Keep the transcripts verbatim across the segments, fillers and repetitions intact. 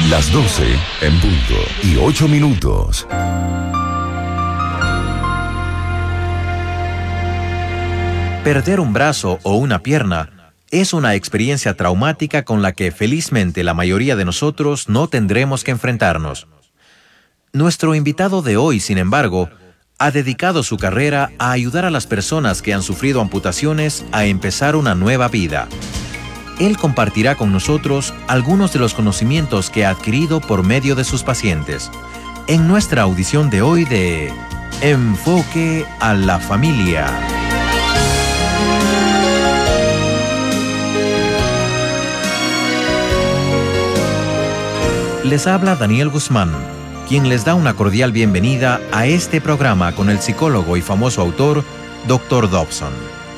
Las doce en punto y ocho minutos. Perder un brazo o una pierna es una experiencia traumática con la que felizmente la mayoría de nosotros no tendremos que enfrentarnos. Nuestro invitado de hoy, sin embargo, ha dedicado su carrera a ayudar a las personas que han sufrido amputaciones a empezar una nueva vida. Él compartirá con nosotros algunos de los conocimientos que ha adquirido por medio de sus pacientes, en nuestra audición de hoy de Enfoque a la Familia. Les habla Daniel Guzmán, quien les da una cordial bienvenida a este programa con el psicólogo y famoso autor, doctor Dobson.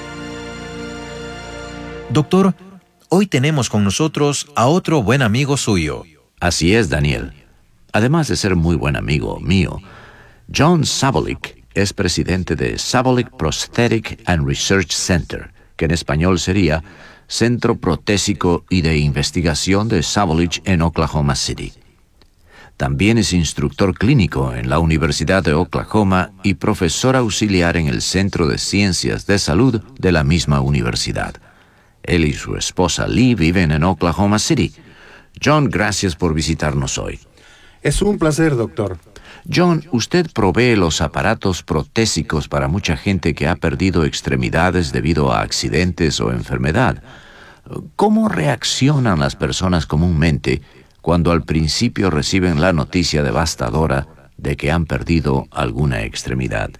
Doctor, hoy tenemos con nosotros a otro buen amigo suyo. Así es, Daniel. Además de ser muy buen amigo mío, John Sabolic es presidente de Sabolic Prosthetic and Research Center, que en español sería Centro Protésico y de Investigación de Sabolic en Oklahoma City. También es instructor clínico en la Universidad de Oklahoma y profesor auxiliar en el Centro de Ciencias de Salud de la misma universidad. Él y su esposa Lee viven en Oklahoma City. John, gracias por visitarnos hoy. Es un placer, doctor. John, usted provee los aparatos protésicos para mucha gente que ha perdido extremidades debido a accidentes o enfermedad. ¿Cómo reaccionan las personas comúnmente cuando al principio reciben la noticia devastadora de que han perdido alguna extremidad?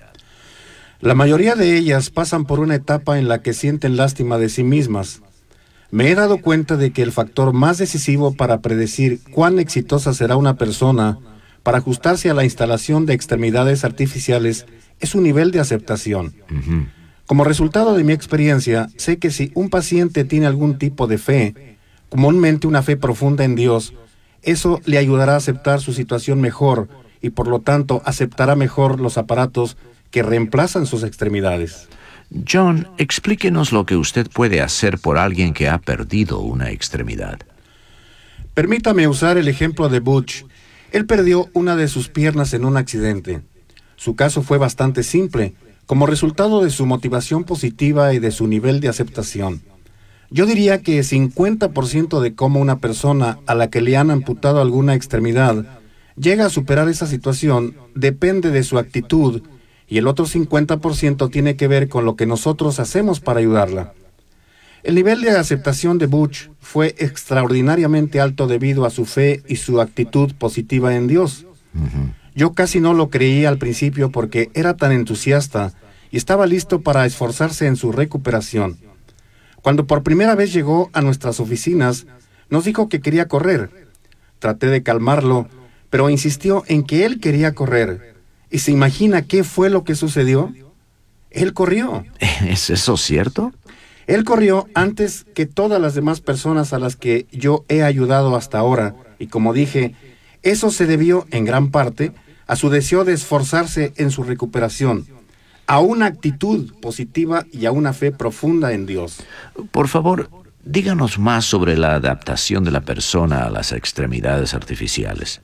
La mayoría de ellas pasan por una etapa en la que sienten lástima de sí mismas. Me he dado cuenta de que el factor más decisivo para predecir cuán exitosa será una persona para ajustarse a la instalación de extremidades artificiales es su nivel de aceptación. Uh-huh. Como resultado de mi experiencia, sé que si un paciente tiene algún tipo de fe, comúnmente una fe profunda en Dios, eso le ayudará a aceptar su situación mejor y por lo tanto aceptará mejor los aparatos que reemplazan sus extremidades. John, explíquenos lo que usted puede hacer por alguien que ha perdido una extremidad. Permítame usar el ejemplo de Butch. Él perdió una de sus piernas en un accidente. Su caso fue bastante simple, como resultado de su motivación positiva y de su nivel de aceptación. Yo diría que cincuenta por ciento de cómo una persona a la que le han amputado alguna extremidad llega a superar esa situación depende de su actitud, y el otro cincuenta por ciento tiene que ver con lo que nosotros hacemos para ayudarla. El nivel de aceptación de Butch fue extraordinariamente alto debido a su fe y su actitud positiva en Dios. Uh-huh. Yo casi no lo creía al principio porque era tan entusiasta y estaba listo para esforzarse en su recuperación. Cuando por primera vez llegó a nuestras oficinas, nos dijo que quería correr. Traté de calmarlo, pero insistió en que él quería correr. ¿Y se imagina qué fue lo que sucedió? Él corrió. ¿Es eso cierto? Él corrió antes que todas las demás personas a las que yo he ayudado hasta ahora. Y como dije, eso se debió, en gran parte, a su deseo de esforzarse en su recuperación, a una actitud positiva y a una fe profunda en Dios. Por favor, díganos más sobre la adaptación de la persona a las extremidades artificiales.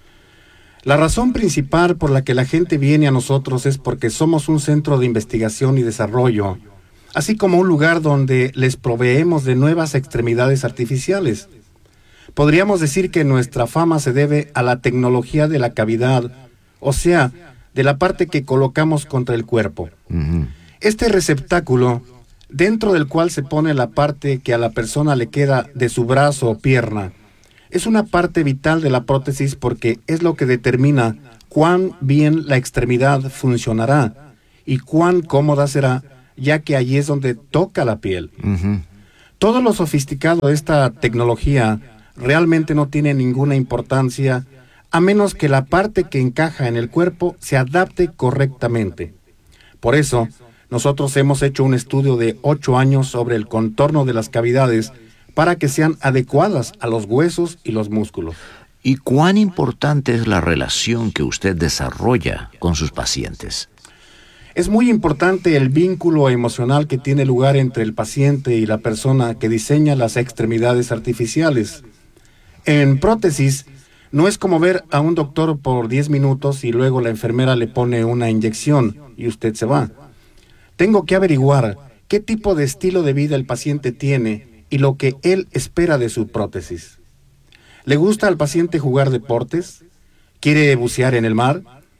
La razón principal por la que la gente viene a nosotros es porque somos un centro de investigación y desarrollo, así como un lugar donde les proveemos de nuevas extremidades artificiales. Podríamos decir que nuestra fama se debe a la tecnología de la cavidad, o sea, de la parte que colocamos contra el cuerpo. Uh-huh. Este receptáculo, dentro del cual se pone la parte que a la persona le queda de su brazo o pierna, es una parte vital de la prótesis porque es lo que determina cuán bien la extremidad funcionará y cuán cómoda será, ya que allí es donde toca la piel. Uh-huh. Todo lo sofisticado de esta tecnología realmente no tiene ninguna importancia a menos que la parte que encaja en el cuerpo se adapte correctamente. Por eso, nosotros hemos hecho un estudio de ocho años sobre el contorno de las cavidades para que sean adecuadas a los huesos y los músculos. ¿Y cuán importante es la relación que usted desarrolla con sus pacientes? Es muy importante el vínculo emocional que tiene lugar entre el paciente y la persona que diseña las extremidades artificiales. En prótesis, No es como ver a un doctor por diez minutos y luego la enfermera le pone una inyección y usted se va. Tengo que averiguar qué tipo de estilo de vida el paciente tiene y lo que él espera de su prótesis. ¿Le gusta al paciente jugar deportes? ¿Quiere bucear en el mar?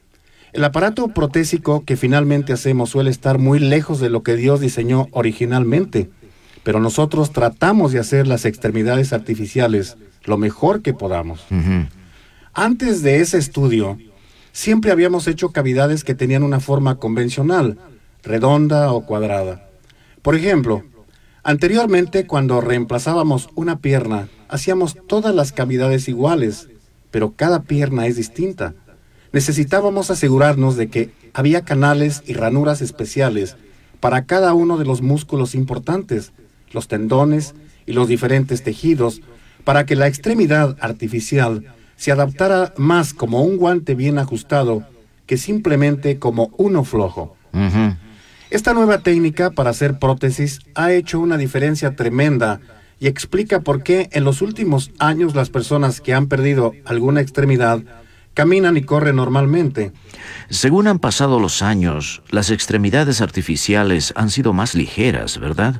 El aparato protésico que finalmente hacemos suele estar muy lejos de lo que Dios diseñó originalmente, pero nosotros tratamos de hacer las extremidades artificiales lo mejor que podamos. Ujú. Antes de ese estudio, siempre habíamos hecho cavidades que tenían una forma convencional, redonda o cuadrada. Por ejemplo, anteriormente cuando reemplazábamos una pierna, hacíamos todas las cavidades iguales, pero cada pierna es distinta. Necesitábamos asegurarnos de que había canales y ranuras especiales para cada uno de los músculos importantes, los tendones y los diferentes tejidos, para que la extremidad artificial se adaptara más como un guante bien ajustado que simplemente como uno flojo. Ujú. Esta nueva técnica para hacer prótesis ha hecho una diferencia tremenda y explica por qué en los últimos años las personas que han perdido alguna extremidad caminan y corren normalmente. Según han pasado los años, las extremidades artificiales han sido más ligeras, ¿verdad?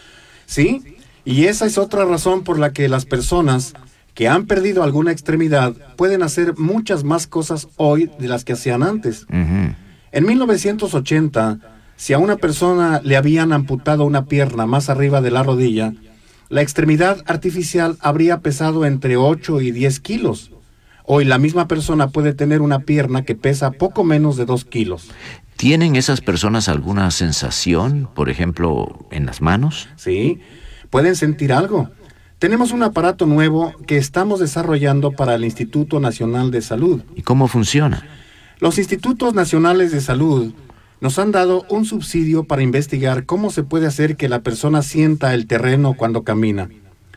Sí, y esa es otra razón por la que las personas que han perdido alguna extremidad pueden hacer muchas más cosas hoy de las que hacían antes. Ujú. En mil novecientos ochenta, si a una persona le habían amputado una pierna más arriba de la rodilla, la extremidad artificial habría pesado entre ocho y diez kilos. Hoy la misma persona puede tener una pierna que pesa poco menos de dos kilos. ¿Tienen esas personas alguna sensación, por ejemplo, en las manos? Sí, pueden sentir algo. Tenemos un aparato nuevo que estamos desarrollando para el Instituto Nacional de Salud. ¿Y cómo funciona? Los Institutos Nacionales de Salud nos han dado un subsidio para investigar cómo se puede hacer que la persona sienta el terreno cuando camina.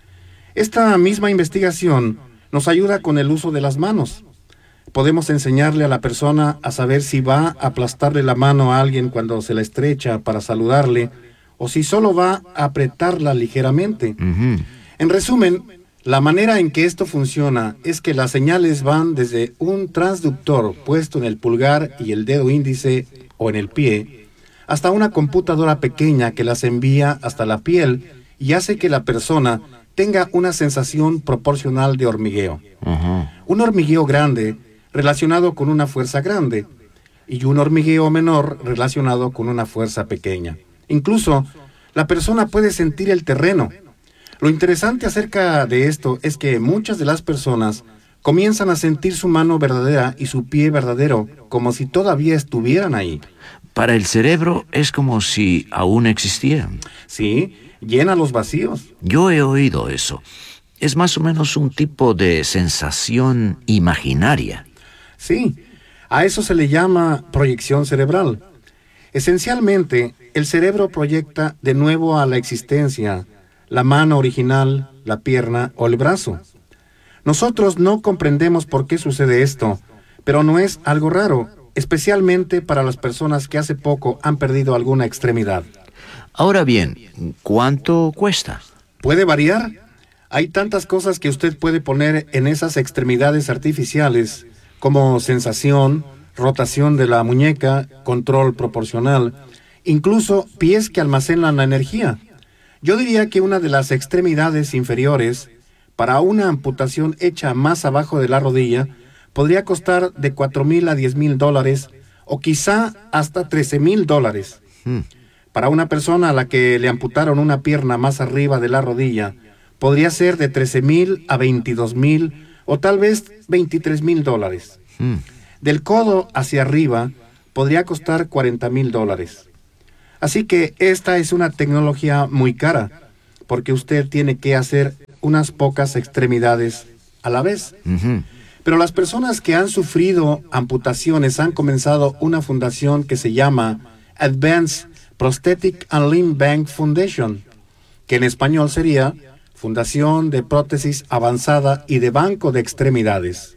Esta misma investigación nos ayuda con el uso de las manos. Podemos enseñarle a la persona a saber si va a aplastarle la mano a alguien cuando se la estrecha para saludarle o si solo va a apretarla ligeramente. Ujú. En resumen, la manera en que esto funciona es que las señales van desde un transductor puesto en el pulgar y el dedo índice o en el pie, hasta una computadora pequeña que las envía hasta la piel y hace que la persona tenga una sensación proporcional de hormigueo. Ujú. Un hormigueo grande relacionado con una fuerza grande y un hormigueo menor relacionado con una fuerza pequeña. Incluso, la persona puede sentir el terreno. Lo interesante acerca de esto es que muchas de las personas comienzan a sentir su mano verdadera y su pie verdadero, como si todavía estuvieran ahí. Para el cerebro es como si aún existieran. Sí, llena los vacíos. Yo he oído eso. Es más o menos un tipo de sensación imaginaria. Sí, a eso se le llama proyección cerebral. Esencialmente, el cerebro proyecta de nuevo a la existencia la mano original, la pierna o el brazo. Nosotros no comprendemos por qué sucede esto, pero no es algo raro, especialmente para las personas que hace poco han perdido alguna extremidad. Ahora bien, ¿cuánto cuesta? ¿Puede variar? Hay tantas cosas que usted puede poner en esas extremidades artificiales, como sensación, rotación de la muñeca, control proporcional, incluso pies que almacenan la energía. Yo diría que una de las extremidades inferiores, para una amputación hecha más abajo de la rodilla, podría costar de cuatro mil a diez mil dólares, o quizá hasta trece mil dólares. Hmm. Para una persona a la que le amputaron una pierna más arriba de la rodilla, podría ser de trece mil a veintidós mil, o tal vez veintitrés mil dólares. Hmm. Del codo hacia arriba, podría costar cuarenta mil dólares. Así que esta es una tecnología muy cara, porque usted tiene que hacer unas pocas extremidades a la vez. Ujú. Pero las personas que han sufrido amputaciones han comenzado una fundación que se llama Advanced Prosthetic and Limb Bank Foundation, que en español sería Fundación de Prótesis Avanzada y de Banco de Extremidades.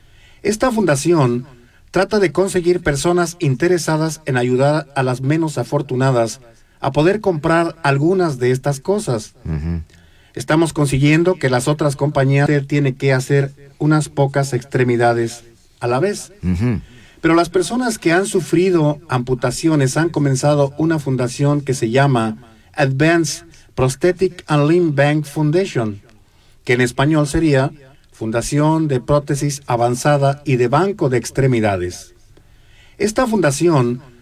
Esta fundación trata de conseguir personas interesadas en ayudar a las menos afortunadas a poder comprar algunas de estas cosas. Ujú. Estamos consiguiendo que las otras compañías tienen que hacer unas pocas extremidades a la vez. Ujú. Pero las personas que han sufrido amputaciones han comenzado una fundación que se llama Advanced Prosthetic and Limb Bank Foundation, que en español sería Fundación de Prótesis Avanzada y de Banco de Extremidades. Esta fundación